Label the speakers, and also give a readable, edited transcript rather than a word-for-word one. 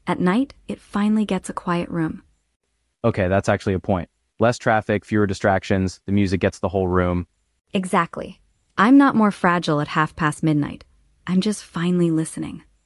Speaker 1: At night, it finally gets a quiet room.
Speaker 2: Okay, that's actually a point. Less traffic, fewer distractions, the music gets the whole room.
Speaker 1: Exactly. I'm not more fragile at midnight. I'm just finally listening.